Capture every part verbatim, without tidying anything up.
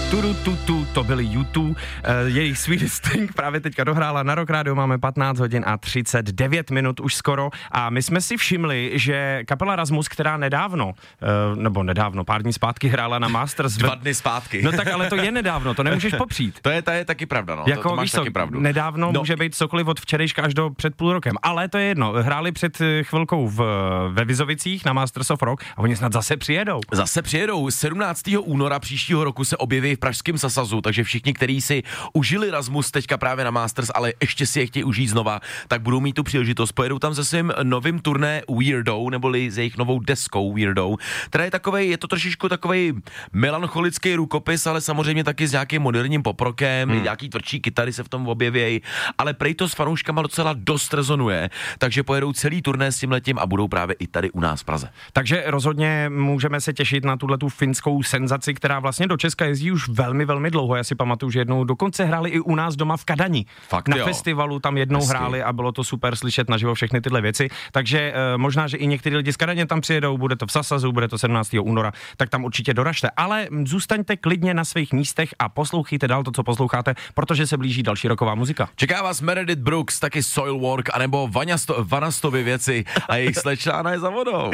Turu, tu, tu, to byli U dva, uh, jejich Sweetest Thing právě teďka dohrála na Rock Radio, máme patnáct hodin a třicet devět minut už skoro a my jsme si všimli, že kapela Rasmus, která nedávno, uh, nebo nedávno, pár dní zpátky hrála na Masters. Dva dny zpátky. No tak ale to je nedávno, to nemůžeš popřít. To je, to je taky pravda, no, jako, to, to máš víš taky co, pravdu. Nedávno no. může být cokoliv od včerejška až do před půl rokem, ale to je jedno, hráli před chvilkou v, ve Vizovicích na Masters of Rock a oni snad zase přijedou. Zase přijedou, sedmnáctého února příštího roku se objeví v pražském Sasazu, takže všichni, kteří si užili Rasmus teďka právě na Masters, ale ještě si je chtějí užít znova, tak budou mít tu příležitost. Pojedou tam se svým novým turné Weirdo, neboli s jejich novou deskou Weirdo, která je takovej, je to trošičku takovej melancholický rukopis, ale samozřejmě taky s nějakým moderním poprokem, hmm. nějaký tvrdší kytary se v tom objevějí, ale prej to s fanouškama docela dost rezonuje, takže pojedou celý turné s tímhletím a budou právě i tady u nás v Praze. Takže rozhodně můžeme se těšit na tuhletu finskou senzaci, která vlastně do Česka jezdí už velmi, velmi dlouho. Já si pamatuju, že jednou dokonce hráli i u nás doma v Kadani. Fakt, na jo. festivalu tam jednou Hezky. hráli a bylo to super slyšet naživo všechny tyhle věci. Takže e, možná, že i někteří lidi z Kadaně tam přijedou, bude to v Sasazu, bude to sedmnáctého února, tak tam určitě doražte. Ale zůstaňte klidně na svých místech a poslouchejte dál to, co posloucháte, protože se blíží další roková muzika. Čeká vás Meredith Brooks, taky Soilwork, anebo Vanasto, Vanastovy věci a jejich Slečána je za vodou.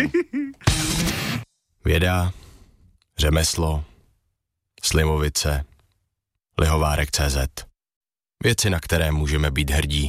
Věda, řemeslo, Slimovice, Lihovárek tečka cé zet. Věci, na které můžeme být hrdí.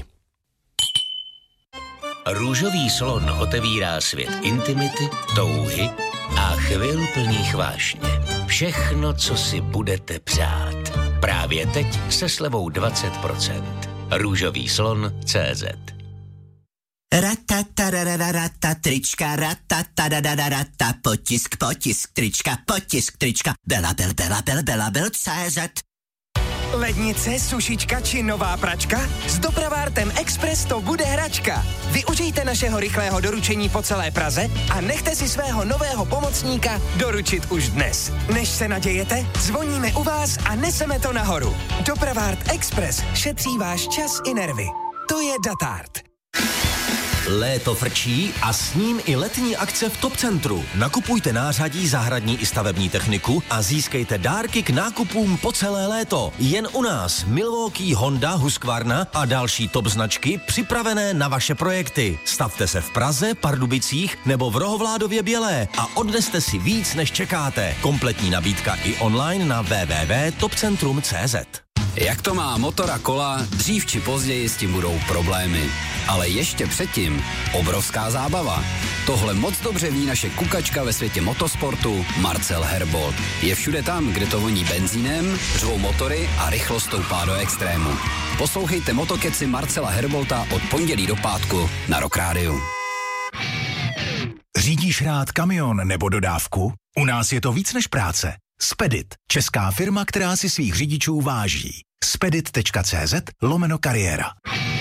Růžový slon otevírá svět intimity, touhy a chvil plných vášně. Všechno, co si budete přát. Právě teď se slevou dvacet procent. Růžový slon tečka cé zet. Ratatarararata, trička, ratatarararata, potisk, potisk, trička, potisk, trička, bela, bel, bela, bel, bela, bel, cé zet. Lednice, sušička či nová pračka? S Dopravártem Express to bude hračka. Využijte našeho rychlého doručení po celé Praze a nechte si svého nového pomocníka doručit už dnes. Než se nadějete, zvoníme u vás a neseme to nahoru. Dopravárt Express šetří váš čas i nervy. To je Datart. Léto frčí a s ním i letní akce v Top Centru. Nakupujte nářadí, zahradní i stavební techniku a získejte dárky k nákupům po celé léto. Jen u nás Milwaukee, Honda, Husqvarna a další top značky připravené na vaše projekty. Stavte se v Praze, Pardubicích nebo v Rohovládově Bělé a odneste si víc, než čekáte. Kompletní nabídka i online na w w w tečka top centrum tečka cé zet. Jak to má motor a kola, dřív či později s tím budou problémy. Ale ještě předtím obrovská zábava. Tohle moc dobře ví naše kukačka ve světě motosportu Marcel Herbold. Je všude tam, kde to voní benzínem, řvou motory a rychlost stoupá do extrému. Poslouchejte motokeci Marcela Herbolta od pondělí do pátku na Rock Radio. Řídíš rád kamion nebo dodávku? U nás je to víc než práce. Spedit, česká firma, která si svých řidičů váží. spedit tečka cé zet lomeno kariéra.